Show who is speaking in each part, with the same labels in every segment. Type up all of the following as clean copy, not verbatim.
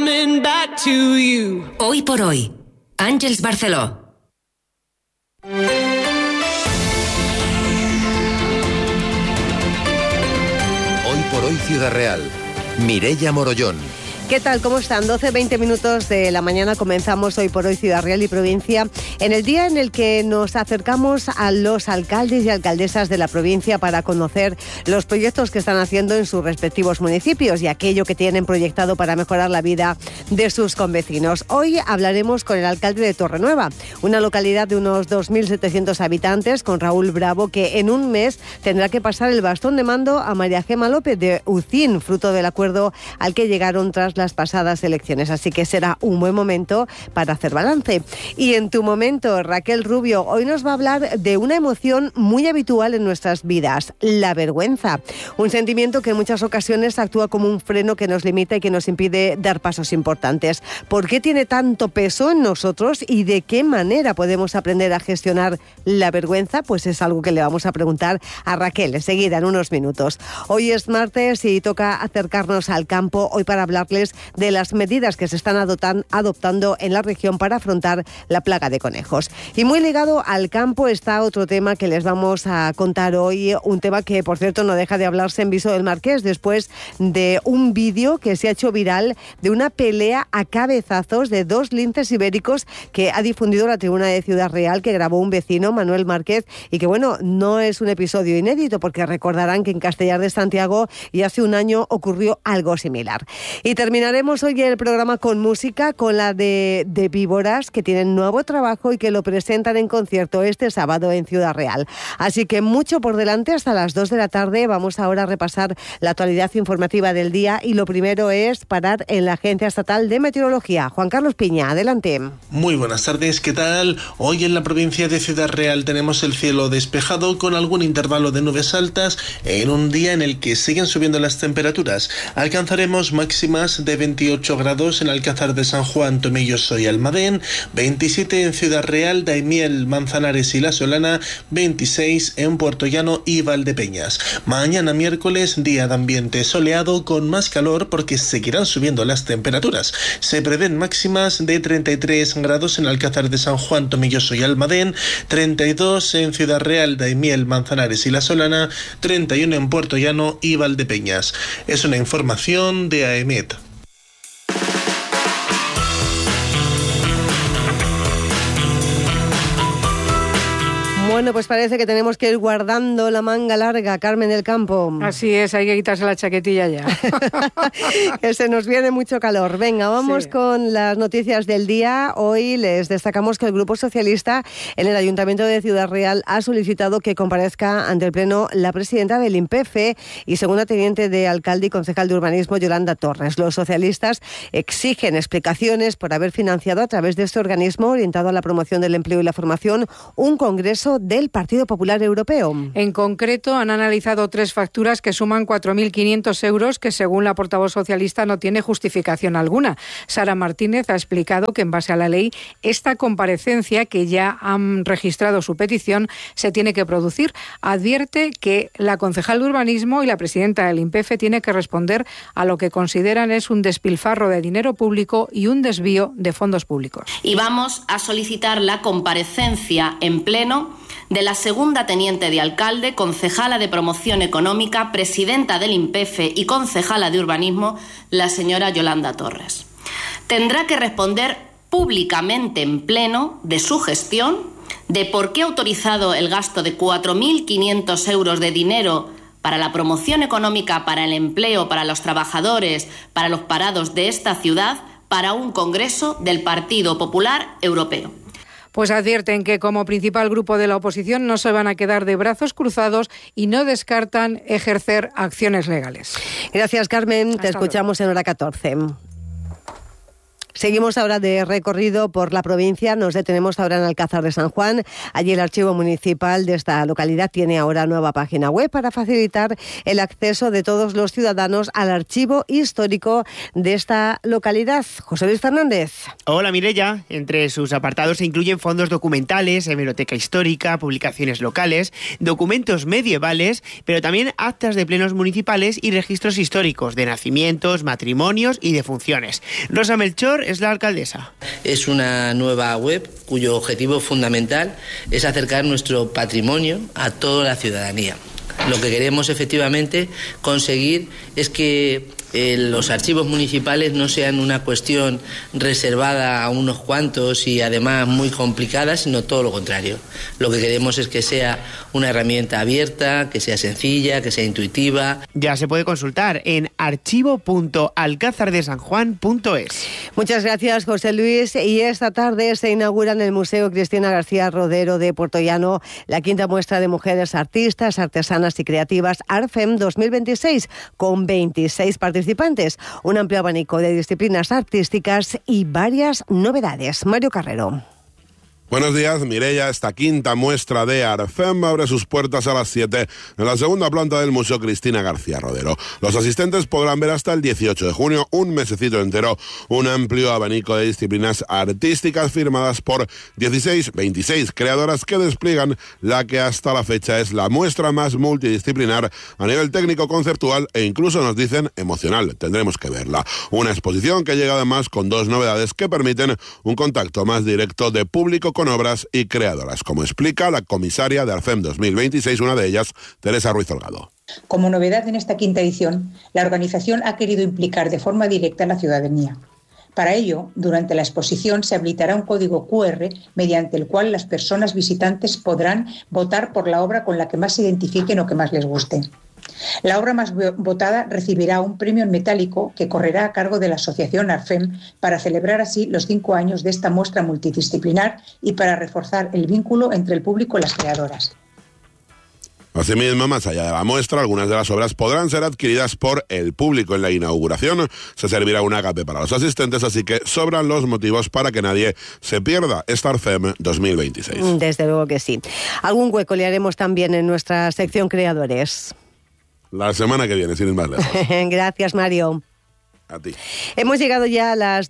Speaker 1: coming back to you.
Speaker 2: Hoy por hoy, Àngels Barceló.
Speaker 3: Hoy por hoy Ciudad Real. Mireia Morollón.
Speaker 4: ¿Qué tal? ¿Cómo están? 12:20 minutos de la mañana comenzamos Hoy por Hoy Ciudad Real y Provincia, en el día en el que nos acercamos a los alcaldes y alcaldesas de la provincia para conocer los proyectos que están haciendo en sus respectivos municipios y aquello que tienen proyectado para mejorar la vida de sus convecinos. Hoy hablaremos con el alcalde de Torrenueva, una localidad de unos 2.700 habitantes, con Raúl Bravo, que en un mes tendrá que pasar el bastón de mando a María Gema López de Ucín, fruto del acuerdo al que llegaron tras las pasadas elecciones, así que será un buen momento para hacer balance. Y en tu momento, Raquel Rubio, hoy nos va a hablar de una emoción muy habitual en nuestras vidas, la vergüenza, un sentimiento que en muchas ocasiones actúa como un freno que nos limita y que nos impide dar pasos importantes. ¿Por qué tiene tanto peso en nosotros y de qué manera podemos aprender a gestionar la vergüenza? Pues es algo que le vamos a preguntar a Raquel enseguida, en unos minutos. Hoy es martes y toca acercarnos al campo, hoy para hablarles de las medidas que se están adoptando en la región para afrontar la plaga de conejos. Y muy ligado al campo está otro tema que les vamos a contar hoy, un tema que, por cierto, no deja de hablarse en Viso del Marqués después de un vídeo que se ha hecho viral de una pelea a cabezazos de dos linces ibéricos que ha difundido la Tribuna de Ciudad Real, que grabó un vecino, Manuel Márquez, y que, bueno, no es un episodio inédito, porque recordarán que en Castellar de Santiago y hace un año ocurrió algo similar. Y terminaremos hoy el programa con música, con la de Víboras, que tienen nuevo trabajo y que lo presentan en concierto este sábado en Ciudad Real. Así que mucho por delante hasta las 2 de la tarde. Vamos ahora a repasar la actualidad informativa del día y lo primero es parar en la Agencia Estatal de Meteorología. Juan Carlos Piña, adelante.
Speaker 5: Muy buenas tardes, ¿qué tal? Hoy en la provincia de Ciudad Real tenemos el cielo despejado con algún intervalo de nubes altas en un día en el que siguen subiendo las temperaturas. Alcanzaremos máximas de 28 grados en Alcázar de San Juan, Tomelloso y Almadén, 27 en Ciudad Real, Daimiel, Manzanares y La Solana, 26 en Puertollano y Valdepeñas. Mañana miércoles, día de ambiente soleado con más calor porque seguirán subiendo las temperaturas. Se prevén máximas de 33 grados en Alcázar de San Juan, Tomelloso y Almadén, 32 en Ciudad Real, Daimiel, Manzanares y La Solana, 31 en Puertollano y Valdepeñas. Es una información de AEMET.
Speaker 4: Bueno, pues parece que tenemos que ir guardando la manga larga, Carmen del Campo.
Speaker 6: Así es, hay que quitarse la chaquetilla ya.
Speaker 4: Que se nos viene mucho calor. Venga, vamos con las noticias del día. Hoy les destacamos que el Grupo Socialista en el Ayuntamiento de Ciudad Real ha solicitado que comparezca ante el Pleno la presidenta del INPEFE y segunda teniente de alcalde y concejal de urbanismo, Yolanda Torres. Los socialistas exigen explicaciones por haber financiado a través de este organismo orientado a la promoción del empleo y la formación un congreso del Partido Popular Europeo.
Speaker 6: En concreto, han analizado 3 facturas que suman 4.500 euros que, según la portavoz socialista, no tiene justificación alguna. Sara Martínez ha explicado que, en base a la ley, esta comparecencia, que ya han registrado su petición, se tiene que producir. Advierte que la concejal de urbanismo y la presidenta del INPEFE tiene que responder a lo que consideran es un despilfarro de dinero público y un desvío de fondos públicos.
Speaker 7: Y vamos a solicitar la comparecencia en pleno de la segunda teniente de alcalde, concejala de promoción económica, presidenta del INPEFE y concejala de urbanismo, la señora Yolanda Torres. Tendrá que responder públicamente en pleno de su gestión, de por qué ha autorizado el gasto de 4.500 euros de dinero para la promoción económica, para el empleo, para los trabajadores, para los parados de esta ciudad, para un congreso del Partido Popular Europeo.
Speaker 6: Pues advierten que como principal grupo de la oposición no se van a quedar de brazos cruzados y no descartan ejercer acciones legales.
Speaker 4: Gracias, Carmen. Te escuchamos en hora 14. Seguimos ahora de recorrido por la provincia. Nos detenemos ahora en Alcázar de San Juan. Allí el archivo municipal de esta localidad tiene ahora nueva página web para facilitar el acceso de todos los ciudadanos al archivo histórico de esta localidad. José Luis Fernández.
Speaker 8: Hola Mireia. Entre sus apartados se incluyen fondos documentales, hemeroteca histórica, publicaciones locales, documentos medievales, pero también actas de plenos municipales y registros históricos de nacimientos, matrimonios y defunciones. Rosa Melchor es la alcaldesa.
Speaker 9: Es una nueva web cuyo objetivo fundamental es acercar nuestro patrimonio a toda la ciudadanía. Lo que queremos efectivamente conseguir es que los archivos municipales no sean una cuestión reservada a unos cuantos y además muy complicada, sino todo lo contrario. Lo que queremos es que sea una herramienta abierta, que sea sencilla, que sea intuitiva.
Speaker 8: Ya se puede consultar en archivo.alcázardesanjuan.es.
Speaker 4: Muchas gracias, José Luis. Y esta tarde se inaugura en el Museo Cristina García Rodero de Puertollano la quinta muestra de mujeres artistas, artesanas y creativas ARFEM 2026, con 26 participantes, un amplio abanico de disciplinas artísticas y varias novedades. Mario Carrero.
Speaker 10: Buenos días, Mireia. Esta quinta muestra de ARFEM abre sus puertas a las 7 en la segunda planta del Museo Cristina García Rodero. Los asistentes podrán ver hasta el 18 de junio, un mesecito entero, un amplio abanico de disciplinas artísticas firmadas por 26 creadoras que despliegan la que hasta la fecha es la muestra más multidisciplinar a nivel técnico, conceptual e incluso, nos dicen, emocional. Tendremos que verla. Una exposición que llega además con dos novedades que permiten un contacto más directo de público con obras y creadoras, como explica la comisaria de ARFEM 2026, una de ellas, Teresa Ruiz Holgado.
Speaker 11: Como novedad en esta quinta edición, la organización ha querido implicar de forma directa a la ciudadanía. Para ello, durante la exposición se habilitará un código QR mediante el cual las personas visitantes podrán votar por la obra con la que más se identifiquen o que más les guste. La obra más votada recibirá un premio en metálico que correrá a cargo de la asociación ARFEM para celebrar así los 5 años de esta muestra multidisciplinar y para reforzar el vínculo entre el público y las creadoras.
Speaker 10: Asimismo, más allá de la muestra, algunas de las obras podrán ser adquiridas por el público en la inauguración. Se servirá un agape para los asistentes, así que sobran los motivos para que nadie se pierda esta ARFEM 2026.
Speaker 4: Desde luego que sí. Algún hueco le haremos también en nuestra sección Creadores.
Speaker 10: La semana que viene, sin ir más lejos.
Speaker 4: Gracias, Mario.
Speaker 10: A ti.
Speaker 4: Hemos llegado ya a las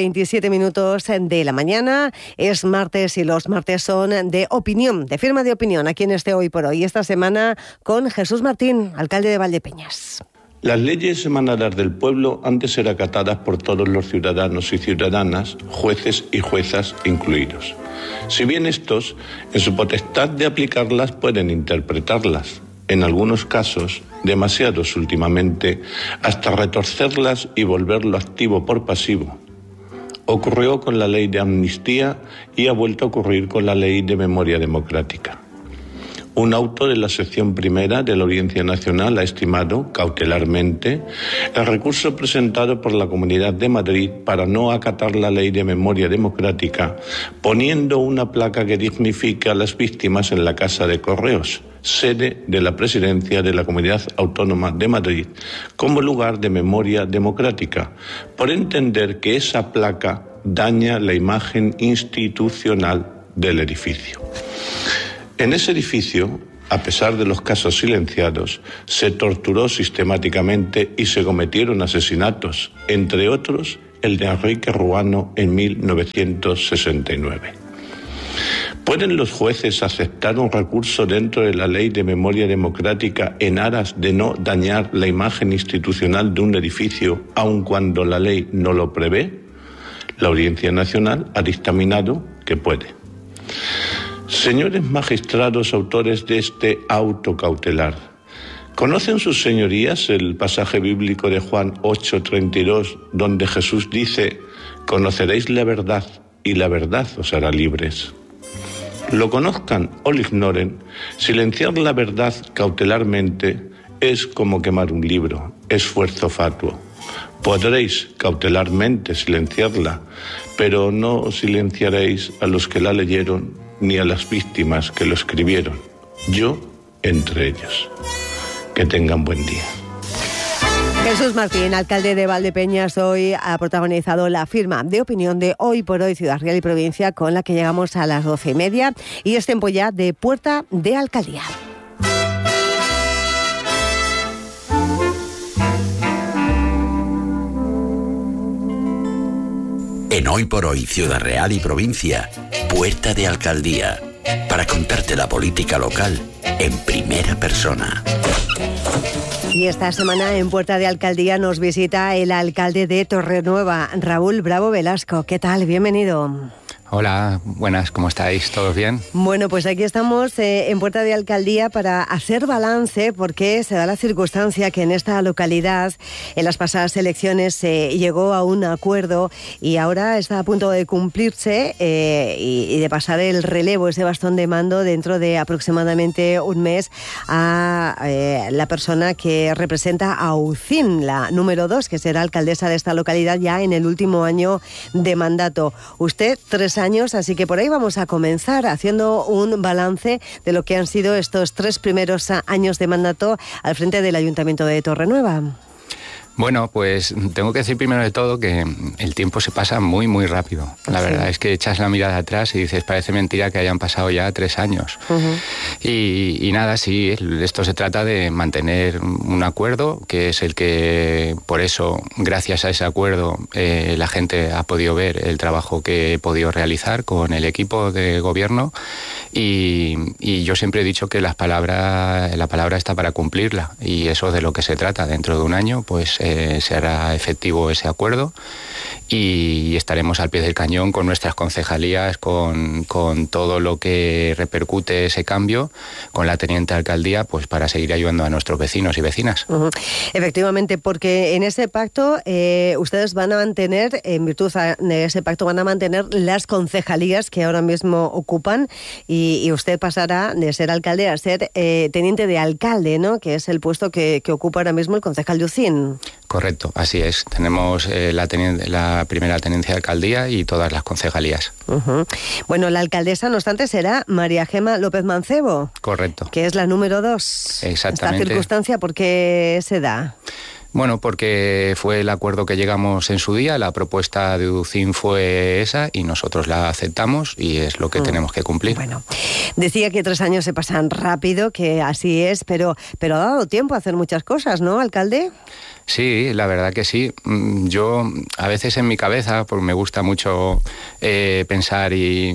Speaker 4: 12:27 de la mañana. Es martes y los martes son de opinión, de firma de opinión, aquí en este Hoy por Hoy. Esta semana con Jesús Martín, alcalde de Valdepeñas.
Speaker 12: Las leyes emanadas del pueblo han de ser acatadas por todos los ciudadanos y ciudadanas, jueces y juezas incluidos. Si bien estos, en su potestad de aplicarlas, pueden interpretarlas, en algunos casos, demasiados últimamente, hasta retorcerlas y volverlo activo por pasivo. Ocurrió con la ley de amnistía y ha vuelto a ocurrir con la ley de memoria democrática. Un auto de la sección primera de la Audiencia Nacional ha estimado, cautelarmente, el recurso presentado por la Comunidad de Madrid para no acatar la ley de memoria democrática, poniendo una placa que dignifique a las víctimas en la Casa de Correos, sede de la Presidencia de la Comunidad Autónoma de Madrid, como lugar de memoria democrática, por entender que esa placa daña la imagen institucional del edificio. En ese edificio, a pesar de los casos silenciados, se torturó sistemáticamente y se cometieron asesinatos, entre otros el de Enrique Ruano en 1969. ¿Pueden los jueces aceptar un recurso dentro de la ley de memoria democrática en aras de no dañar la imagen institucional de un edificio, aun cuando la ley no lo prevé? La Audiencia Nacional ha dictaminado que puede. Señores magistrados autores de este auto cautelar, ¿conocen sus señorías el pasaje bíblico de Juan 8:32, donde Jesús dice: «Conoceréis la verdad y la verdad os hará libres»? Lo conozcan o lo ignoren, silenciar la verdad cautelarmente es como quemar un libro, esfuerzo fatuo. Podréis cautelarmente silenciarla, pero no silenciaréis a los que la leyeron ni a las víctimas que lo escribieron, yo entre ellos. Que tengan buen día.
Speaker 4: Jesús Martín, alcalde de Valdepeñas, hoy ha protagonizado la firma de opinión de Hoy por Hoy Ciudad Real y Provincia, con la que llegamos a las 12:30, y es tiempo ya de Puerta de Alcaldía.
Speaker 13: En Hoy por Hoy Ciudad Real y Provincia, Puerta de Alcaldía, para contarte la política local en primera persona.
Speaker 4: Y esta semana en Puerta de Alcaldía nos visita el alcalde de Torrenueva, Raúl Bravo Velasco. ¿Qué tal? Bienvenido.
Speaker 14: Hola, buenas, ¿cómo estáis? ¿Todos bien?
Speaker 4: Bueno, pues aquí estamos en Puerta de Alcaldía para hacer balance, porque se da la circunstancia que en esta localidad, en las pasadas elecciones, se llegó a un acuerdo y ahora está a punto de cumplirse y de pasar el relevo, ese bastón de mando, dentro de aproximadamente un mes, a la persona que representa a UCIN, la número 2, que será alcaldesa de esta localidad ya en el último año de mandato. Usted, 3 años, así que por ahí vamos a comenzar haciendo un balance de lo que han sido estos 3 primeros años de mandato al frente del Ayuntamiento de Torrenueva.
Speaker 14: Bueno, pues tengo que decir primero de todo que el tiempo se pasa muy, muy rápido. La verdad es que echas la mirada atrás y dices, parece mentira que hayan pasado ya 3 años. Y nada, sí, esto se trata de mantener un acuerdo, que es el que, por eso, gracias a ese acuerdo, la gente ha podido ver el trabajo que he podido realizar con el equipo de gobierno. Y yo siempre he dicho que la palabra está para cumplirla, y eso es de lo que se trata. Dentro de un año, pues se hará efectivo ese acuerdo y estaremos al pie del cañón con nuestras concejalías, con todo lo que repercute ese cambio, con la teniente alcaldía, pues para seguir ayudando a nuestros vecinos y vecinas.
Speaker 4: Efectivamente, porque en ese pacto ustedes van a mantener, en virtud de ese pacto, van a mantener las concejalías que ahora mismo ocupan, y usted pasará de ser alcalde a ser teniente de alcalde, ¿no? Que es el puesto que ocupa ahora mismo el concejal de UCIN.
Speaker 14: Correcto, así es. Tenemos la primera tenencia de alcaldía y todas las concejalías.
Speaker 4: Bueno, la alcaldesa, no obstante, será María Gema López Mancebo.
Speaker 14: Correcto.
Speaker 4: Que es la número 2.
Speaker 14: Exactamente.
Speaker 4: Esta circunstancia, ¿por qué se da?
Speaker 14: Bueno, porque fue el acuerdo que llegamos en su día, la propuesta de UCIN fue esa y nosotros la aceptamos y es lo que tenemos que cumplir.
Speaker 4: Bueno, decía que 3 años se pasan rápido, que así es, pero ha dado tiempo a hacer muchas cosas, ¿no, alcalde?
Speaker 14: Sí, la verdad que sí. Yo a veces en mi cabeza, porque me gusta mucho pensar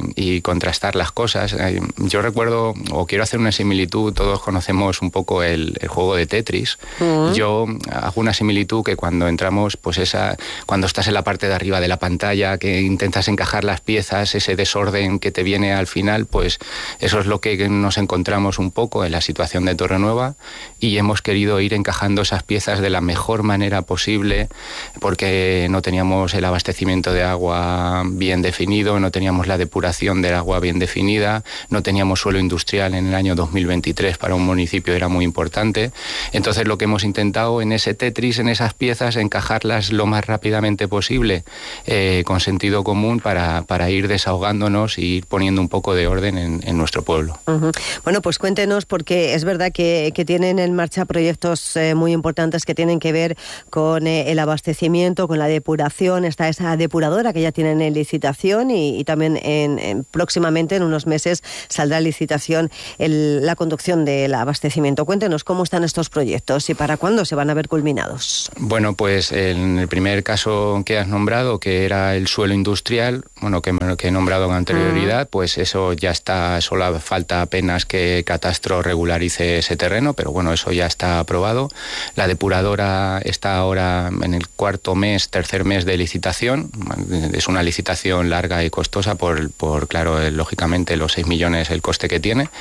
Speaker 14: y contrastar las cosas, yo recuerdo, o quiero hacer una similitud, todos conocemos un poco el juego de Tetris. Yo hago una similitud que cuando entramos, pues cuando estás en la parte de arriba de la pantalla, que intentas encajar las piezas, ese desorden que te viene al final, pues eso es lo que nos encontramos un poco en la situación de Torrenueva, y hemos querido ir encajando esas piezas de la mejor manera posible, porque no teníamos el abastecimiento de agua bien definido, no teníamos la depuración del agua bien definida, no teníamos suelo industrial en el año 2023, para un municipio era muy importante. Entonces lo que hemos intentado en ese Tetris, en esas piezas, encajarlas lo más rápidamente posible, con sentido común, para ir desahogándonos y ir poniendo un poco de orden en nuestro pueblo.
Speaker 4: Bueno, pues cuéntenos, porque es verdad que tienen en marcha proyectos muy importantes que tienen que ver con el abastecimiento, con la depuración. Está esa depuradora que ya tienen en licitación y también próximamente, en unos meses, saldrá en licitación la conducción del abastecimiento. Cuéntenos cómo están estos proyectos y para cuándo se van a ver culminados.
Speaker 14: Bueno, pues en el primer caso que has nombrado, que era el suelo industrial, bueno, que he nombrado con anterioridad, pues eso ya está, solo falta apenas que Catastro regularice ese terreno, pero bueno, eso ya está aprobado. La depuradora está ahora en el tercer mes de licitación. Es una licitación larga y costosa por claro, lógicamente los 6 millones el coste que tiene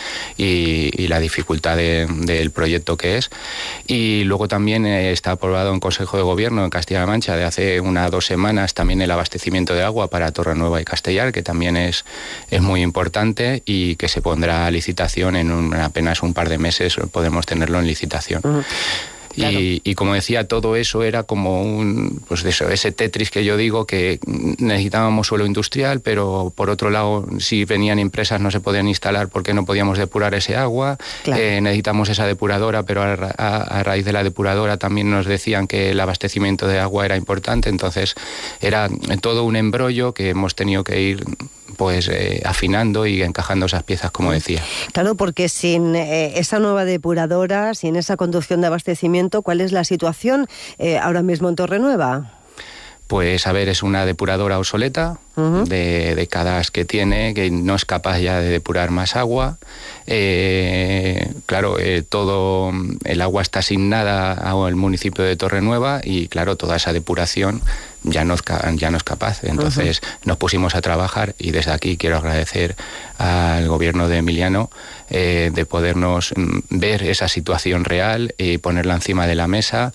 Speaker 14: y la dificultad del proyecto que es. Y luego también está aprobado en Consejo de Gobierno en Castilla-La Mancha de hace 1 o 2 semanas también el abastecimiento de agua para Torrenueva y Castellar, que también es muy importante y que se pondrá a licitación en apenas un par de meses, podemos tenerlo en licitación.
Speaker 4: Claro.
Speaker 14: Y como decía, todo eso era como ese Tetris que yo digo, que necesitábamos suelo industrial, pero por otro lado, si venían empresas no se podían instalar porque no podíamos depurar ese agua.
Speaker 4: Claro.
Speaker 14: Necesitamos esa depuradora, pero a raíz de la depuradora también nos decían que el abastecimiento de agua era importante. Entonces era todo un embrollo que hemos tenido que ir afinando y encajando esas piezas, como decía.
Speaker 4: Claro, porque sin esa nueva depuradora, sin esa conducción de abastecimiento, ¿cuál es la situación ahora mismo en Torrenueva?
Speaker 14: Pues a ver, es una depuradora obsoleta, de décadas que tiene, que no es capaz ya de depurar más agua. Todo el agua está asignada al municipio de Torrenueva y claro, toda esa depuración ya no es capaz. Entonces nos pusimos a trabajar y desde aquí quiero agradecer al gobierno de Emiliano de podernos ver esa situación real y ponerla encima de la mesa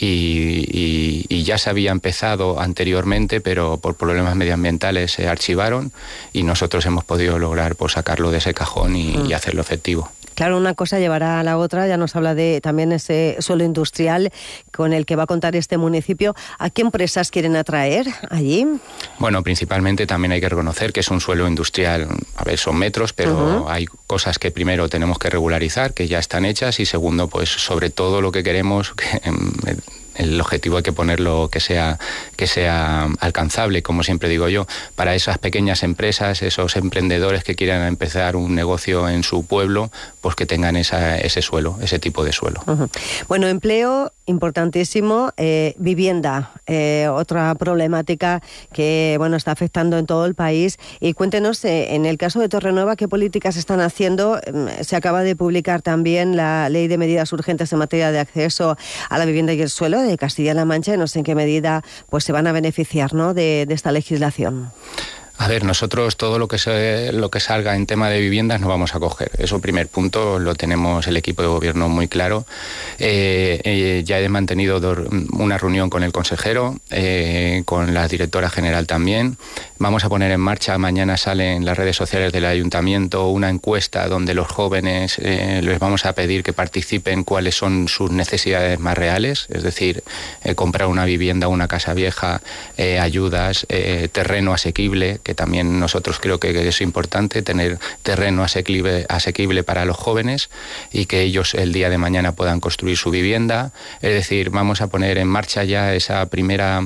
Speaker 14: y ya se había empezado anteriormente, pero por problemas medioambientales se archivaron y nosotros hemos podido lograr sacarlo de ese cajón y hacerlo efectivo.
Speaker 4: Claro, una cosa llevará a la otra. Ya nos habla de también ese suelo industrial con el que va a contar este municipio. ¿A qué empresas quieren atraer allí?
Speaker 14: Bueno, principalmente también hay que reconocer que es un suelo industrial. A ver, son metros, pero hay cosas que primero tenemos que regularizar, que ya están hechas, y segundo, pues sobre todo lo que queremos, el objetivo hay que ponerlo que sea alcanzable, como siempre digo yo, para esas pequeñas empresas, esos emprendedores que quieran empezar un negocio en su pueblo, pues que tengan ese suelo, ese tipo de suelo.
Speaker 4: Bueno, empleo importantísimo, vivienda, otra problemática que está afectando en todo el país. Y cuéntenos, en el caso de Torrenueva, ¿qué políticas están haciendo? Se acaba de publicar también la Ley de Medidas Urgentes en materia de acceso a la vivienda y el suelo de Castilla-La Mancha, y no sé en qué medida se van a beneficiar, ¿no?, de esta legislación.
Speaker 14: A ver, nosotros todo lo que salga en tema de viviendas no vamos a coger. Eso, primer punto, lo tenemos el equipo de gobierno muy claro. Ya he mantenido una reunión con el consejero, con la directora general también. Vamos a poner en marcha, mañana sale en las redes sociales del ayuntamiento una encuesta donde los jóvenes les vamos a pedir que participen cuáles son sus necesidades más reales, es decir, comprar una vivienda, una casa vieja, ayudas, terreno asequible, que también nosotros creo que es importante tener terreno asequible para los jóvenes y que ellos el día de mañana puedan construir su vivienda. Es decir, vamos a poner en marcha ya esa primera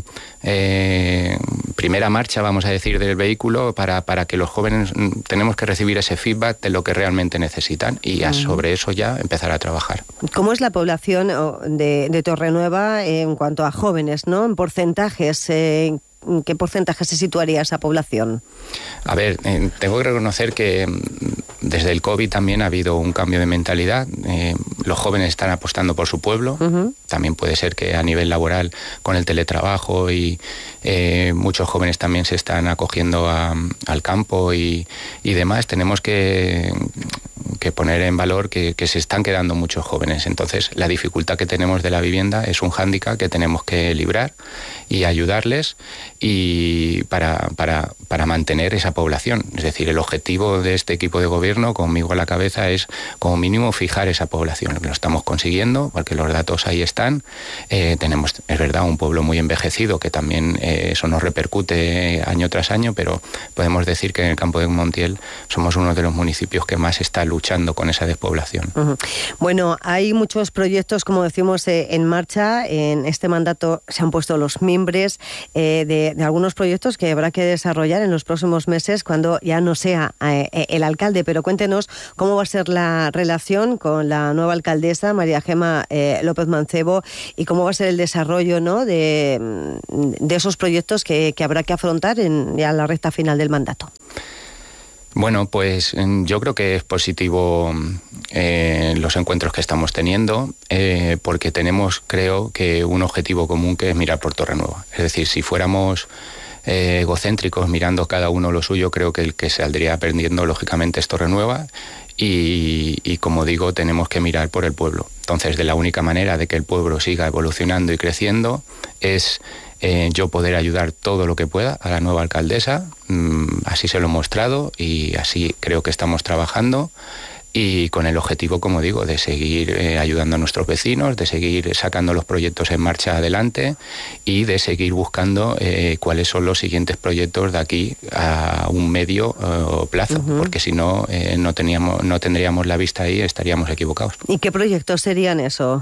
Speaker 14: marcha, vamos a decir, del vehículo para que los jóvenes tenemos que recibir ese feedback de lo que realmente necesitan y sobre eso ya empezar a trabajar.
Speaker 4: ¿Cómo es la población de Torrenueva en cuanto a jóvenes, ¿no? En porcentajes, ¿qué porcentaje se situaría esa población?
Speaker 14: A ver, tengo que reconocer que desde el COVID también ha habido un cambio de mentalidad. Los jóvenes están apostando por su pueblo. También puede ser que a nivel laboral, con el teletrabajo y muchos jóvenes también se están acogiendo al campo y demás. Tenemos que poner en valor que se están quedando muchos jóvenes. Entonces, la dificultad que tenemos de la vivienda es un hándicap que tenemos que librar y ayudarles y para mantener esa población. Es decir, el objetivo de este equipo de gobierno, conmigo a la cabeza, es como mínimo fijar esa población. Lo estamos consiguiendo porque los datos ahí están. Tenemos, es verdad, un pueblo muy envejecido que también eso nos repercute año tras año, pero podemos decir que en el campo de Montiel somos uno de los municipios que más está luchando con esa despoblación.
Speaker 4: Bueno, hay muchos proyectos, como decimos, en marcha. En este mandato se han puesto los mimbres de algunos proyectos que habrá que desarrollar en los próximos meses cuando ya no sea el alcalde. Pero cuéntenos cómo va a ser la relación con la nueva alcaldesa, María Gema López Mancebo, y cómo va a ser el desarrollo, ¿no?, de esos proyectos que habrá que afrontar ya la recta final del mandato.
Speaker 14: Bueno, pues yo creo que es positivo los encuentros que estamos teniendo porque tenemos, creo, que un objetivo común que es mirar por Torrenueva. Es decir, si fuéramos egocéntricos mirando cada uno lo suyo, creo que el que saldría perdiendo lógicamente es Torrenueva y como digo, tenemos que mirar por el pueblo. Entonces, de la única manera de que el pueblo siga evolucionando y creciendo es yo poder ayudar todo lo que pueda a la nueva alcaldesa. Así se lo he mostrado y así creo que estamos trabajando. y con el objetivo, como digo, de seguir ayudando a nuestros vecinos, de seguir sacando los proyectos en marcha adelante y de seguir buscando cuáles son los siguientes proyectos de aquí a un medio plazo, porque si no, no tendríamos la vista ahí, estaríamos equivocados.
Speaker 4: ¿Y qué proyectos serían eso?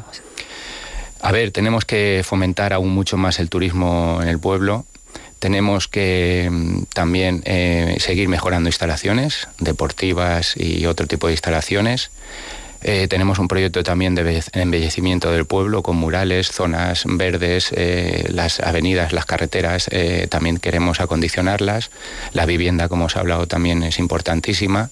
Speaker 14: A ver, tenemos que fomentar aún mucho más el turismo en el pueblo. Tenemos que también seguir mejorando instalaciones deportivas y otro tipo de instalaciones. Tenemos un proyecto también de embellecimiento del pueblo con murales, zonas verdes, las avenidas, las carreteras, también queremos acondicionarlas. La vivienda, como os he hablado, también es importantísima.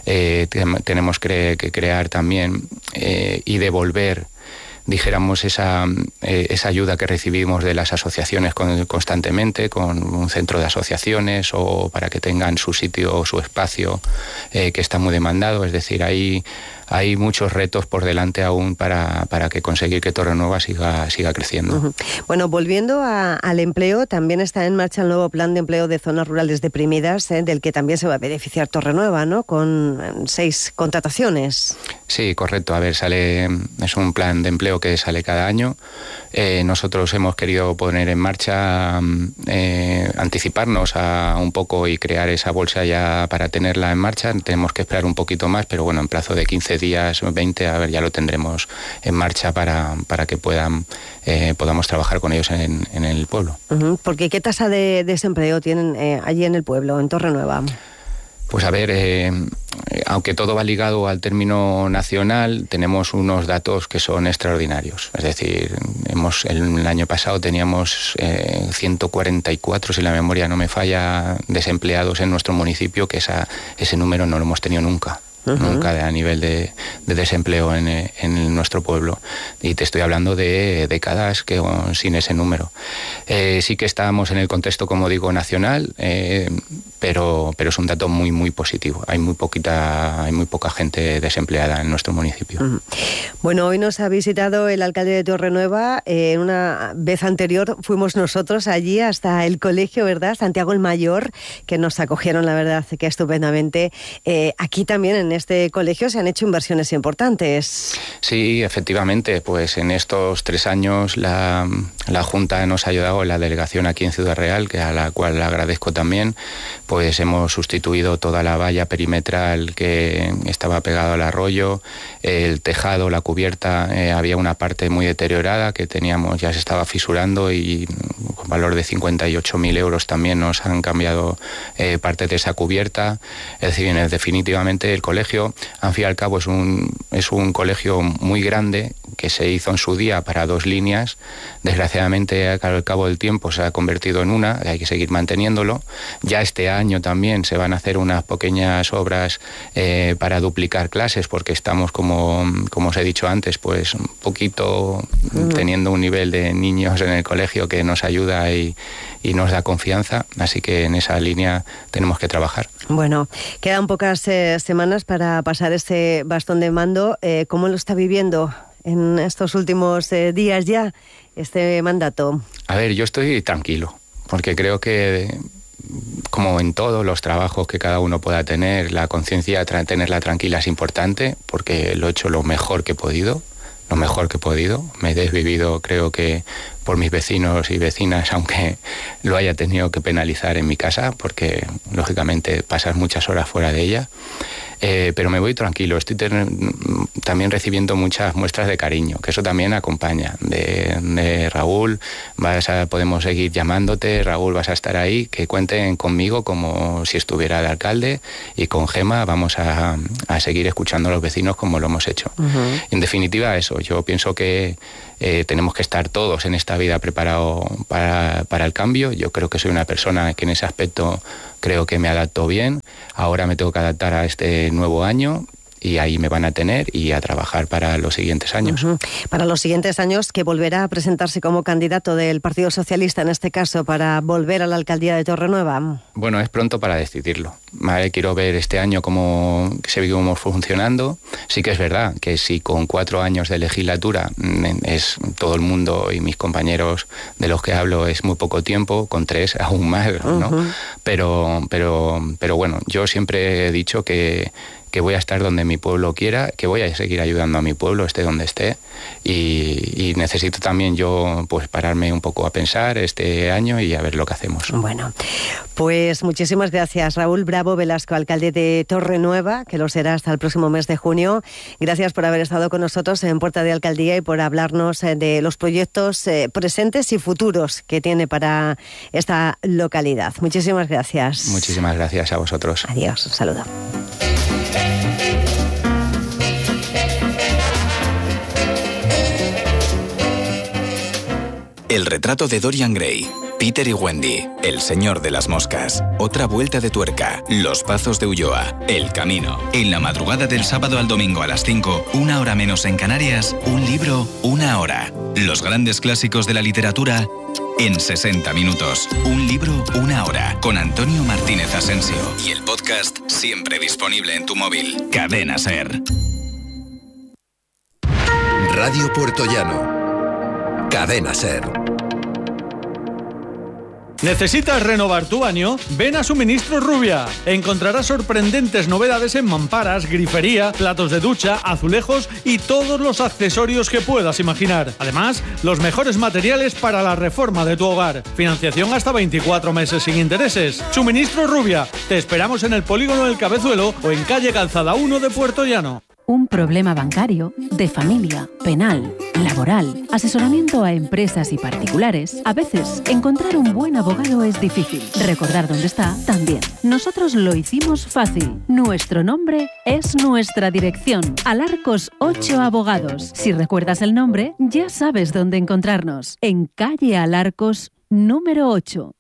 Speaker 14: Tenemos que crear también y devolver, dijéramos, esa ayuda que recibimos de las asociaciones constantemente, con un centro de asociaciones o para que tengan su sitio o su espacio que está muy demandado. Es decir, hay muchos retos por delante aún para que conseguir que Torrenueva siga creciendo.
Speaker 4: Bueno, volviendo al empleo, también está en marcha el nuevo plan de empleo de zonas rurales deprimidas, del que también se va a beneficiar Torrenueva, ¿no? Con 6 contrataciones.
Speaker 14: Sí, correcto. A ver, es un plan de empleo que sale cada año. Nosotros hemos querido poner en marcha, anticiparnos un poco y crear esa bolsa ya para tenerla en marcha. Tenemos que esperar un poquito más, pero bueno, en plazo de 15 días, 20, a ver, ya lo tendremos en marcha para que podamos trabajar con ellos en el pueblo.
Speaker 4: Porque ¿qué tasa de desempleo tienen allí en el pueblo, en Torrenueva?
Speaker 14: Pues a ver, aunque todo va ligado al término nacional, tenemos unos datos que son extraordinarios. Es decir, el año pasado teníamos 144, si la memoria no me falla, desempleados en nuestro municipio, que ese número no lo hemos tenido nunca. Nunca a nivel de desempleo en nuestro pueblo. Y te estoy hablando de décadas sin ese número. Sí que estamos en el contexto, como digo, nacional, pero es un dato muy, muy positivo. Hay muy poca gente desempleada en nuestro municipio.
Speaker 4: Bueno, hoy nos ha visitado el alcalde de Torrenueva. Una vez anterior fuimos nosotros allí hasta el colegio, ¿verdad? Santiago el Mayor, que nos acogieron, la verdad, que estupendamente. Aquí también en este colegio se han hecho inversiones importantes.
Speaker 14: Sí, efectivamente, pues en estos 3 años la Junta nos ha ayudado, la delegación aquí en Ciudad Real, a la cual agradezco también, pues hemos sustituido toda la valla perimetral que estaba pegada al arroyo, el tejado, la cubierta, había una parte muy deteriorada que ya se estaba fisurando y con valor de 58.000 euros también nos han cambiado parte de esa cubierta. Es decir, definitivamente el colegio, al fin y al cabo, es un colegio muy grande que se hizo en su día para 2 líneas. Desgraciadamente, al cabo del tiempo se ha convertido en una, hay que seguir manteniéndolo. Ya este año también se van a hacer unas pequeñas obras para duplicar clases, porque estamos, como os he dicho antes, pues un poquito teniendo un nivel de niños en el colegio que nos ayuda y nos da confianza, así que en esa línea tenemos que trabajar.
Speaker 4: Bueno, quedan pocas semanas para pasar este bastón de mando. ¿Cómo lo está viviendo en estos últimos días ya, este mandato?
Speaker 14: A ver, yo estoy tranquilo, porque creo que, como en todos los trabajos que cada uno pueda tener, la conciencia, tenerla tranquila es importante, porque lo he hecho lo mejor que he podido. Me he desvivido, creo que, por mis vecinos y vecinas, aunque lo haya tenido que penalizar en mi casa, porque lógicamente pasas muchas horas fuera de ella. Pero me voy tranquilo, estoy también recibiendo muchas muestras de cariño, que eso también acompaña. De Raúl, podemos seguir llamándote, Raúl, vas a estar ahí, que cuenten conmigo como si estuviera de alcalde, y con Gema vamos a seguir escuchando a los vecinos como lo hemos hecho. En definitiva, eso, yo pienso que tenemos que estar todos en esta vida preparados para el cambio. Yo creo que soy una persona que en ese aspecto creo que me adapto bien. Ahora me tengo que adaptar a este nuevo año y ahí me van a tener y a trabajar para los siguientes años.
Speaker 4: Para los siguientes años, que volverá a presentarse como candidato del Partido Socialista, en este caso, para volver a la alcaldía de Torrenueva.
Speaker 14: Bueno, es pronto para decidirlo. Quiero ver este año cómo seguimos funcionando. Sí que es verdad que si con 4 años de legislatura es todo el mundo y mis compañeros de los que hablo es muy poco tiempo, con 3 aún más, ¿no? Pero bueno, yo siempre he dicho que que voy a estar donde mi pueblo quiera, que voy a seguir ayudando a mi pueblo, esté donde esté, y necesito también yo pues pararme un poco a pensar este año y a ver lo que hacemos.
Speaker 4: Bueno, pues muchísimas gracias, Raúl Bravo Velasco, alcalde de Torrenueva, que lo será hasta el próximo mes de junio. Gracias por haber estado con nosotros en Puerta de Alcaldía y por hablarnos de los proyectos presentes y futuros que tiene para esta localidad. Muchísimas gracias.
Speaker 14: Muchísimas gracias a vosotros.
Speaker 4: Adiós, un saludo.
Speaker 15: El retrato de Dorian Gray, Peter y Wendy, El señor de las moscas, Otra vuelta de tuerca, Los pazos de Ulloa, El camino. En la madrugada del sábado al domingo a las 5, 1 hora menos en Canarias, un libro, 1 hora. Los grandes clásicos de la literatura en 60 minutos. Un libro, 1 hora. Con Antonio Martínez Asensio. Y el podcast siempre disponible en tu móvil. Cadena SER.
Speaker 3: Radio Puertollano. Cadena SER.
Speaker 16: ¿Necesitas renovar tu baño? Ven a Suministros Rubia. Encontrarás sorprendentes novedades en mamparas, grifería, platos de ducha, azulejos y todos los accesorios que puedas imaginar. Además, los mejores materiales para la reforma de tu hogar. Financiación hasta 24 meses sin intereses. Suministros Rubia. Te esperamos en el Polígono del Cabezuelo o en calle Calzada 1 de Puertollano.
Speaker 17: Un problema bancario, de familia, penal, laboral, asesoramiento a empresas y particulares. A veces, encontrar un buen abogado es difícil. Recordar dónde está, también. Nosotros lo hicimos fácil. Nuestro nombre es nuestra dirección. Alarcos 8 Abogados. Si recuerdas el nombre, ya sabes dónde encontrarnos. En calle Alarcos, número 8.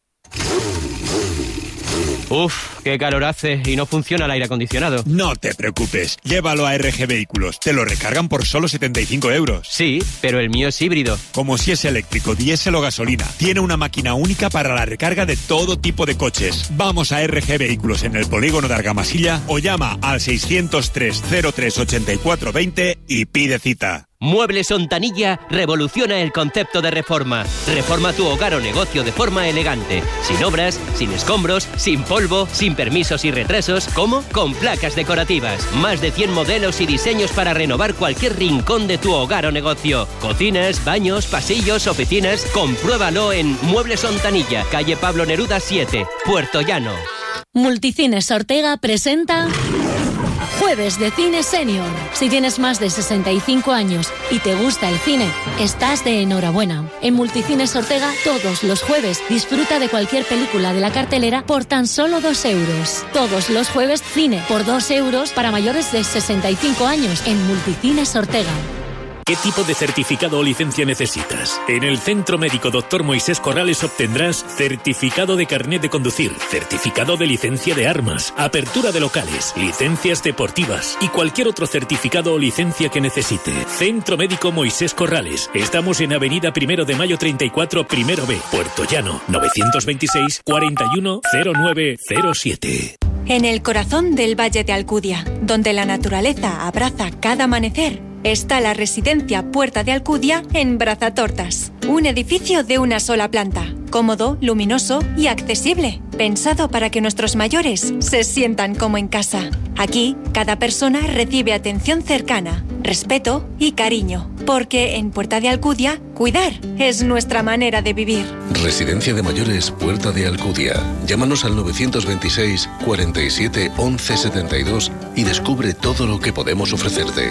Speaker 18: Uf, qué calor hace y no funciona el aire acondicionado.
Speaker 19: No te preocupes, llévalo a RG Vehículos, te lo recargan por solo 75 euros.
Speaker 18: Sí, pero el mío es híbrido.
Speaker 19: Como si es eléctrico, diésel o gasolina, tiene una máquina única para la recarga de todo tipo de coches. Vamos a RG Vehículos en el polígono de Argamasilla o llama al 603 03 84 20 y pide cita.
Speaker 18: Muebles Ontanilla revoluciona el concepto de reforma. Reforma tu hogar o negocio de forma elegante. Sin obras, sin escombros, sin polvo, sin permisos y retrasos. ¿Cómo? Con placas decorativas. Más de 100 modelos y diseños para renovar cualquier rincón de tu hogar o negocio. Cocinas, baños, pasillos, oficinas. Compruébalo en Muebles Ontanilla, calle Pablo Neruda 7, Puertollano.
Speaker 20: Multicines Ortega presenta Jueves de Cine Senior. Si tienes más de 65 años y te gusta el cine, estás de enhorabuena. En Multicines Ortega, todos los jueves, disfruta de cualquier película de la cartelera por tan solo 2 euros. Todos los jueves, cine por 2 euros para mayores de 65 años en Multicines Ortega.
Speaker 21: ¿Qué tipo de certificado o licencia necesitas? En el Centro Médico Dr. Moisés Corrales obtendrás certificado de carnet de conducir, certificado de licencia de armas, apertura de locales, licencias deportivas y cualquier otro certificado o licencia que necesite. Centro Médico Moisés Corrales. Estamos en Avenida 1 de Mayo 34, Primero B, Puertollano, 926 41 0907.
Speaker 22: En el corazón del Valle de Alcudia, donde la naturaleza abraza cada amanecer, está la residencia Puerta de Alcudia en Brazatortas. Un edificio de una sola planta, cómodo, luminoso y accesible, pensado para que nuestros mayores se sientan como en casa. Aquí, cada persona recibe atención cercana, respeto y cariño, porque en Puerta de Alcudia, cuidar es nuestra manera de vivir.
Speaker 23: Residencia de mayores Puerta de Alcudia. Llámanos al 926 47 11 72 y descubre todo lo que podemos ofrecerte.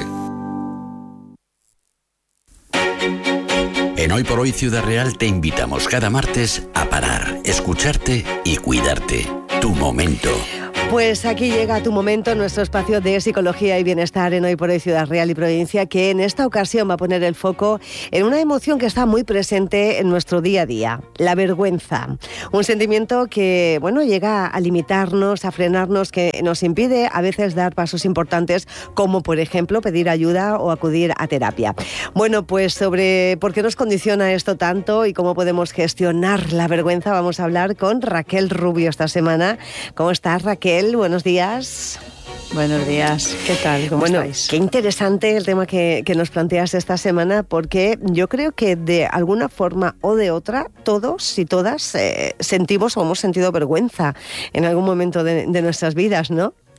Speaker 13: En Hoy por Hoy Ciudad Real te invitamos cada martes a parar, escucharte y cuidarte. Tu momento.
Speaker 4: Pues aquí llega tu momento, nuestro espacio de psicología y bienestar en Hoy por Hoy Ciudad Real y Provincia, que en esta ocasión va a poner el foco en una emoción que está muy presente en nuestro día a día, la vergüenza. Un sentimiento que, bueno, llega a limitarnos, a frenarnos, que nos impide a veces dar pasos importantes, como por ejemplo pedir ayuda o acudir a terapia. Bueno, pues sobre por qué nos condiciona esto tanto y cómo podemos gestionar la vergüenza, vamos a hablar con Raquel Rubio esta semana. ¿Cómo estás, Raquel? Buenos días.
Speaker 24: Buenos días, ¿qué tal? ¿Cómo estáis?
Speaker 4: Qué interesante el tema que nos planteas esta semana, porque yo creo que de alguna forma o de otra, todos y todas sentimos o hemos sentido vergüenza en algún momento de nuestras vidas, ¿no?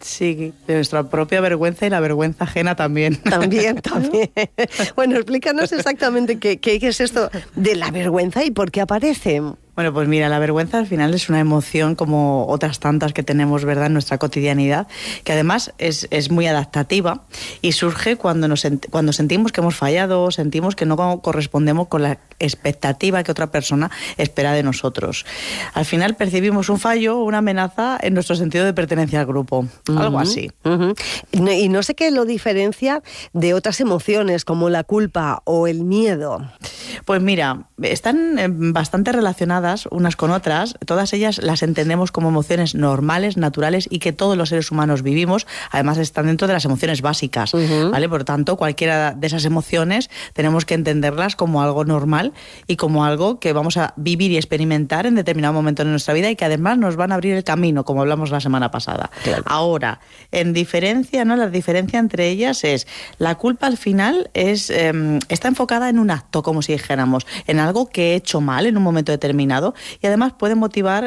Speaker 24: Sí, de nuestra propia vergüenza y la vergüenza ajena también.
Speaker 4: También. Bueno, explícanos exactamente qué es esto de la vergüenza y por qué aparece.
Speaker 24: Bueno, pues mira, la vergüenza al final es una emoción como otras tantas que tenemos, ¿verdad?, en nuestra cotidianidad, que además es muy adaptativa y surge cuando sentimos que hemos fallado, sentimos que no correspondemos con la expectativa que otra persona espera de nosotros. Al final percibimos un fallo o una amenaza en nuestro sentido de pertenencia al grupo, algo así.
Speaker 4: Y no sé qué lo diferencia de otras emociones como la culpa o el miedo.
Speaker 24: Pues mira, están bastante relacionadas unas con otras, todas ellas las entendemos como emociones normales, naturales y que todos los seres humanos vivimos, además están dentro de las emociones básicas, ¿vale? Por tanto, cualquiera de esas emociones tenemos que entenderlas como algo normal y como algo que vamos a vivir y experimentar en determinado momento de nuestra vida y que además nos van a abrir el camino, como hablamos la semana pasada. Claro. Ahora, en diferencia, ¿no? La diferencia entre ellas es, la culpa al final está enfocada en un acto, como si dijéramos, en algo que he hecho mal en un momento determinado y además puede motivar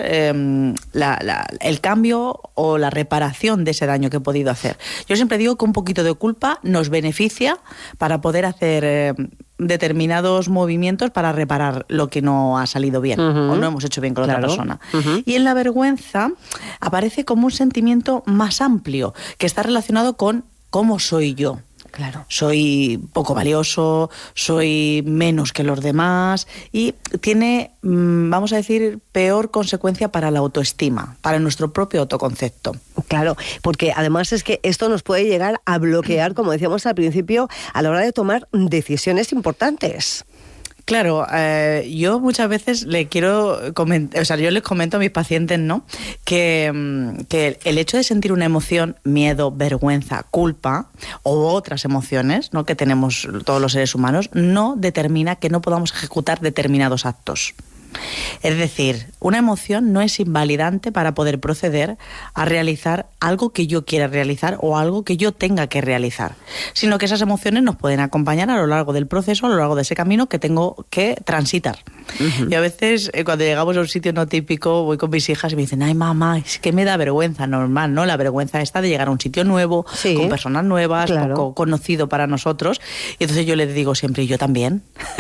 Speaker 24: el cambio o la reparación de ese daño que he podido hacer. Yo siempre digo que un poquito de culpa nos beneficia para poder hacer determinados movimientos para reparar lo que no ha salido bien o no hemos hecho bien con otra persona. Y en la vergüenza aparece como un sentimiento más amplio que está relacionado con cómo soy yo. Claro. Soy poco valioso, soy menos que los demás y tiene, vamos a decir, peor consecuencia para la autoestima, para nuestro propio autoconcepto.
Speaker 4: Claro, porque además es que esto nos puede llegar a bloquear, como decíamos al principio, a la hora de tomar decisiones importantes.
Speaker 24: Claro, yo muchas veces le quiero comentar, yo les comento a mis pacientes, ¿no?, que el hecho de sentir una emoción, miedo, vergüenza, culpa o otras emociones, ¿no?, que tenemos todos los seres humanos, no determina que no podamos ejecutar determinados actos. Es decir, una emoción no es invalidante para poder proceder a realizar algo que yo quiera realizar o algo que yo tenga que realizar, sino que esas emociones nos pueden acompañar a lo largo del proceso, a lo largo de ese camino que tengo que transitar. Y a veces cuando llegamos a un sitio no típico, voy con mis hijas y me dicen, ay mamá, es que me da vergüenza. Normal, ¿no? La vergüenza está de llegar a un sitio nuevo, con personas nuevas, poco conocido para nosotros, y entonces yo les digo siempre, yo también,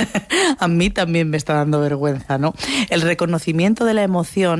Speaker 24: a mí también me está dando vergüenza, ¿no? El reconocimiento de la emoción,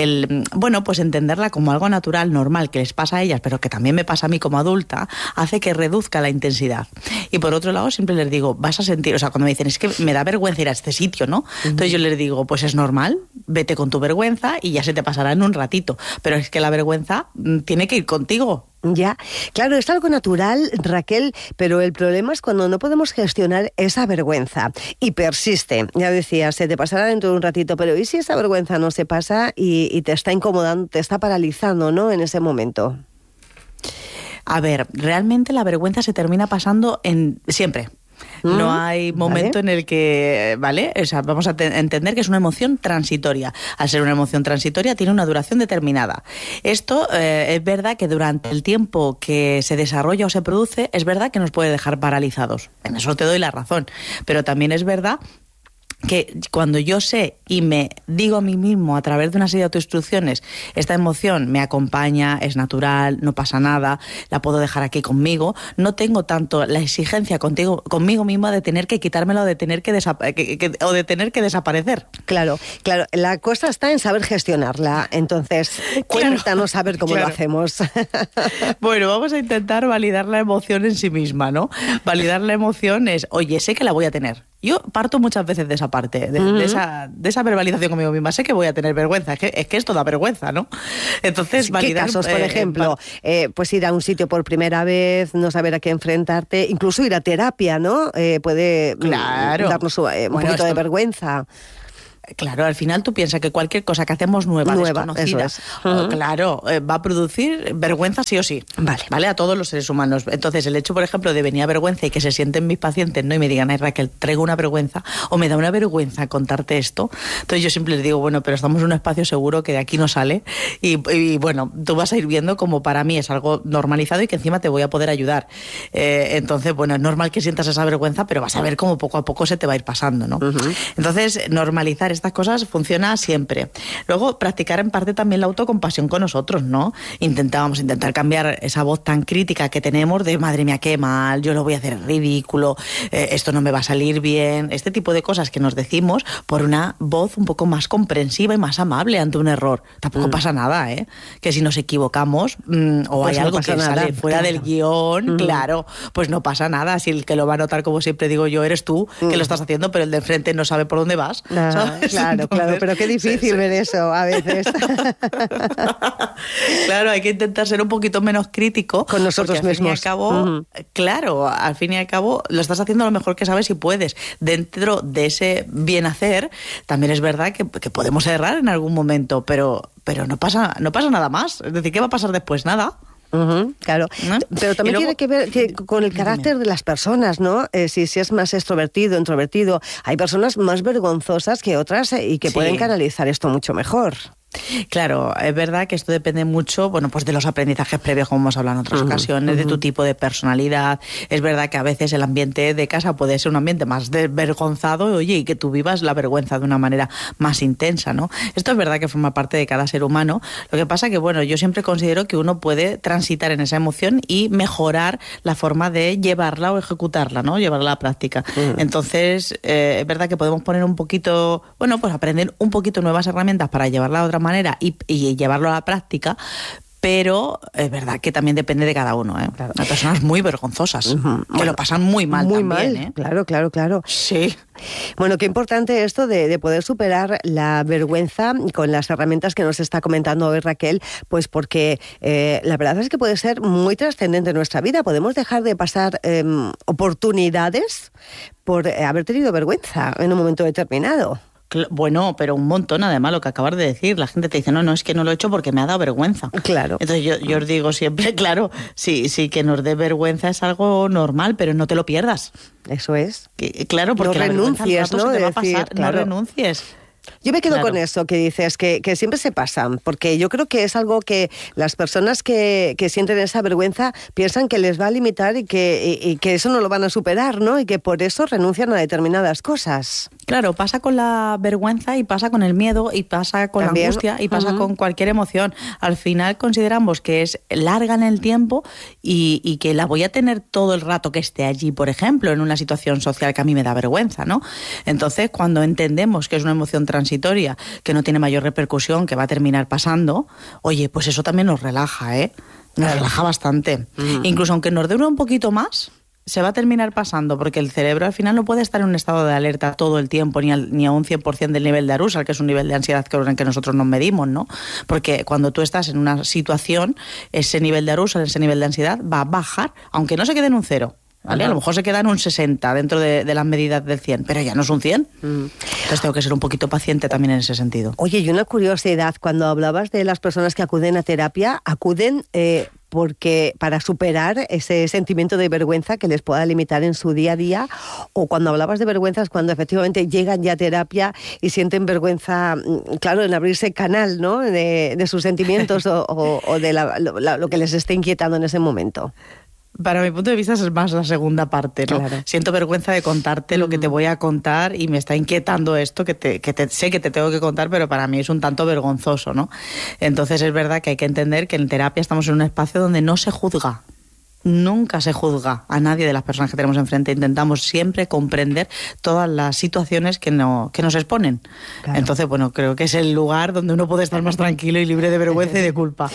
Speaker 24: pues entenderla como algo natural, normal, que les pasa a ellas, pero que también me pasa a mí como adulta, hace que reduzca la intensidad. Y por otro lado, siempre les digo, vas a sentir, o sea, cuando me dicen, es que me da vergüenza ir a este sitio, ¿no? Entonces yo les digo, pues es normal, vete con tu vergüenza y ya se te pasará en un ratito. Pero es que la vergüenza tiene que ir contigo.
Speaker 4: Ya, claro, es algo natural, Raquel, pero el problema es cuando no podemos gestionar esa vergüenza y persiste. Ya decía, se te pasará dentro de un ratito, pero ¿y si esa vergüenza no se pasa y te está incomodando, te está paralizando, ¿no?, en ese momento?
Speaker 24: A ver, realmente la vergüenza se termina pasando siempre. No hay momento en el que, ¿vale? O sea, vamos a entender que es una emoción transitoria. Al ser una emoción transitoria tiene una duración determinada. Esto es verdad que durante el tiempo que se desarrolla o se produce, es verdad que nos puede dejar paralizados. En eso te doy la razón. Pero también es verdad que cuando yo sé y me digo a mí mismo a través de una serie de autoinstrucciones, esta emoción me acompaña, es natural, no pasa nada, la puedo dejar aquí conmigo, no tengo tanto la exigencia conmigo misma de tener que quitármela o de tener que desaparecer.
Speaker 4: Claro, la cosa está en saber gestionarla. Entonces, cuéntanos a ver cómo lo hacemos.
Speaker 24: Bueno, vamos a intentar validar la emoción en sí misma, ¿no? Validar la emoción es, oye, sé que la voy a tener. Yo parto muchas veces de esa parte, de esa verbalización conmigo misma. Sé que voy a tener vergüenza, es que esto da vergüenza, ¿no? Entonces, validar...
Speaker 4: ¿Qué casos, por ejemplo? Pues ir a un sitio por primera vez, no saber a qué enfrentarte, incluso ir a terapia, ¿no? Puede darnos un poquito de vergüenza.
Speaker 24: Claro, al final tú piensas que cualquier cosa que hacemos nueva desconocida, claro, va a producir vergüenza sí o sí, vale, a todos los seres humanos. Entonces, el hecho, por ejemplo, de venir a vergüenza y que se sienten mis pacientes, ¿no?, y me digan, ay, Raquel, traigo una vergüenza, o me da una vergüenza contarte esto, entonces yo siempre les digo, bueno, pero estamos en un espacio seguro que de aquí no sale, y bueno, tú vas a ir viendo como para mí es algo normalizado y que encima te voy a poder ayudar. Entonces, bueno, es normal que sientas esa vergüenza, pero vas a ver cómo poco a poco se te va a ir pasando, ¿no? Entonces, normalizar estas cosas funciona siempre. Luego, practicar en parte también la autocompasión con nosotros, ¿no? Intentar cambiar esa voz tan crítica que tenemos de madre mía, qué mal, yo lo voy a hacer ridículo, esto no me va a salir bien, este tipo de cosas que nos decimos por una voz un poco más comprensiva y más amable ante un error. Tampoco pasa nada, ¿eh? Que si nos equivocamos o pues hay algo que sale fuera del guión, claro, pues no pasa nada. Si el que lo va a notar, como siempre digo yo, eres tú que lo estás haciendo, pero el de enfrente no sabe por dónde vas. ¿Sabes?
Speaker 4: Claro, entonces, claro, pero qué difícil ver eso a veces.
Speaker 24: Claro, hay que intentar ser un poquito menos crítico
Speaker 4: con nosotros mismos.
Speaker 24: Al fin y al cabo, claro, al fin y al cabo lo estás haciendo lo mejor que sabes y puedes. Dentro de ese bien hacer, también es verdad que podemos errar en algún momento, pero no pasa nada más. Es decir, ¿qué va a pasar después? Nada.
Speaker 4: Claro, ¿no? Pero también luego, tiene que ver con el carácter de las personas, ¿no? Si es más extrovertido, introvertido. Hay personas más vergonzosas que otras y que pueden canalizar esto mucho mejor.
Speaker 24: Claro, es verdad que esto depende mucho, bueno, pues de los aprendizajes previos, como hemos hablado en otras ocasiones, de tu tipo de personalidad. Es verdad que a veces el ambiente de casa puede ser un ambiente más desvergonzado, oye, y que tú vivas la vergüenza de una manera más intensa, ¿no? Esto es verdad que forma parte de cada ser humano. Lo que pasa que, bueno, yo siempre considero que uno puede transitar en esa emoción y mejorar la forma de llevarla o ejecutarla, ¿no? Llevarla a la práctica. Entonces, es verdad que podemos poner un poquito, bueno, pues aprender un poquito nuevas herramientas para llevarla a otra manera y llevarlo a la práctica, pero es verdad que también depende de cada uno, ¿eh? Claro. Hay personas muy vergonzosas, que lo pasan muy mal también, ¿eh?
Speaker 4: Claro.
Speaker 24: Sí.
Speaker 4: Bueno, qué importante esto de poder superar la vergüenza con las herramientas que nos está comentando hoy Raquel, pues porque la verdad es que puede ser muy trascendente en nuestra vida. Podemos dejar de pasar oportunidades por haber tenido vergüenza en un momento determinado.
Speaker 24: Bueno, pero un montón, además, lo que acabas de decir. La gente te dice, no, es que no lo he hecho porque me ha dado vergüenza.
Speaker 4: Claro.
Speaker 24: Entonces yo os digo siempre, claro, sí, que nos dé vergüenza es algo normal, pero no te lo pierdas.
Speaker 4: Eso es.
Speaker 24: Claro, porque
Speaker 4: no renuncies,
Speaker 24: ¿no?
Speaker 4: Se te
Speaker 24: va a pasar, claro. No renuncies.
Speaker 4: Yo me quedo con eso que dices, que siempre se pasan, porque yo creo que es algo que las personas que sienten esa vergüenza piensan que les va a limitar y que eso no lo van a superar, ¿no? Y que por eso renuncian a determinadas cosas.
Speaker 24: Claro, pasa con la vergüenza y pasa con el miedo y pasa con la angustia y pasa con cualquier emoción. Al final consideramos que es larga en el tiempo y que la voy a tener todo el rato que esté allí, por ejemplo, en una situación social que a mí me da vergüenza, ¿no? Entonces, cuando entendemos que es una emoción transitoria, que no tiene mayor repercusión, que va a terminar pasando, oye, pues eso también nos relaja, ¿eh? Nos relaja bastante. Incluso aunque nos dure un poquito más, se va a terminar pasando, porque el cerebro al final no puede estar en un estado de alerta todo el tiempo, ni a un 100% del nivel de arousal, que es un nivel de ansiedad en el que nosotros nos medimos, ¿no? Porque cuando tú estás en una situación, ese nivel de arousal, ese nivel de ansiedad va a bajar, aunque no se quede en un 0. ¿Vale? A lo mejor se queda en un 60 dentro de las medidas del 100, pero ya no es un 100. Entonces tengo que ser un poquito paciente también en ese sentido.
Speaker 4: Oye, y una curiosidad, cuando hablabas de las personas que acuden a terapia, acuden porque para superar ese sentimiento de vergüenza que les pueda limitar en su día a día, o cuando hablabas de vergüenza es cuando efectivamente llegan ya a terapia y sienten vergüenza, claro, en abrirse canal, ¿no? de sus sentimientos o de lo que les esté inquietando en ese momento.
Speaker 24: Para mi punto de vista es más la segunda parte, ¿no? Claro. Siento vergüenza de contarte lo que te voy a contar y me está inquietando esto sé que te tengo que contar, pero para mí es un tanto vergonzoso, ¿no? Entonces es verdad que hay que entender que en terapia estamos en un espacio donde no se juzga. Nunca se juzga a nadie de las personas que tenemos enfrente. Intentamos siempre comprender todas las situaciones que nos exponen. Claro. Entonces, bueno, creo que es el lugar donde uno puede estar más tranquilo y libre de vergüenza y de culpa.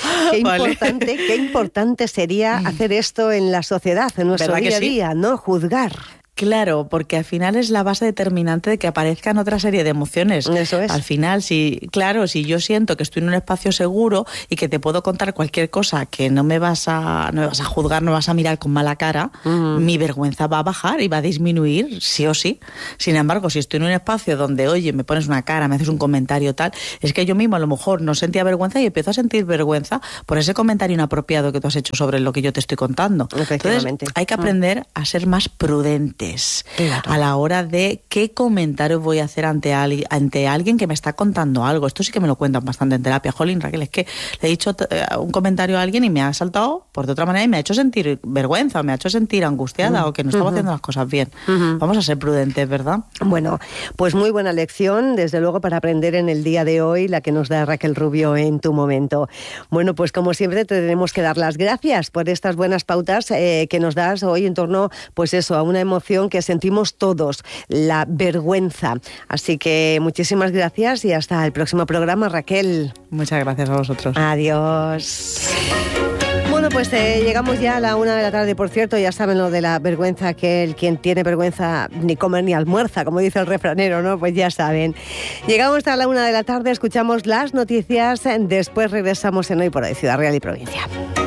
Speaker 4: Qué importante sería hacer esto en la sociedad, en nuestro día a día, ¿no? Juzgar.
Speaker 24: Claro, porque al final es la base determinante de que aparezcan otra serie de emociones.
Speaker 4: Eso es.
Speaker 24: Al final, si yo siento que estoy en un espacio seguro y que te puedo contar cualquier cosa que no me vas a juzgar, no vas a mirar con mala cara, mi vergüenza va a bajar y va a disminuir, sí o sí. Sin embargo, si estoy en un espacio donde, oye, me pones una cara, me haces un comentario tal, es que yo mismo a lo mejor no sentía vergüenza y empiezo a sentir vergüenza por ese comentario inapropiado que tú has hecho sobre lo que yo te estoy contando. Entonces, hay que aprender a ser más prudentes. límites a la hora de qué comentarios voy a hacer ante alguien que me está contando algo. Esto sí que me lo cuentan bastante en terapia. Jolín, Raquel, es que le he dicho un comentario a alguien y me ha saltado por de otra manera y me ha hecho sentir vergüenza, me ha hecho sentir angustiada o que no estaba haciendo las cosas bien. Vamos a ser prudentes, ¿verdad?
Speaker 4: Bueno, pues muy buena lección, desde luego, para aprender en el día de hoy, la que nos da Raquel Rubio en Tu Momento. Bueno, pues como siempre te tenemos que dar las gracias por estas buenas pautas que nos das hoy en torno, pues eso, a una emoción que sentimos todos, la vergüenza. Así que muchísimas gracias y hasta el próximo programa, Raquel.
Speaker 24: Muchas gracias a vosotros.
Speaker 4: Adiós. Bueno, pues llegamos ya a la 1 de la tarde. Por cierto, ya saben lo de la vergüenza, que quien tiene vergüenza ni come ni almuerza, como dice el refranero, ¿no? Pues ya saben. Llegamos a la 1 de la tarde, escuchamos las noticias, después regresamos en Hoy por Hoy, Ciudad Real y Provincia.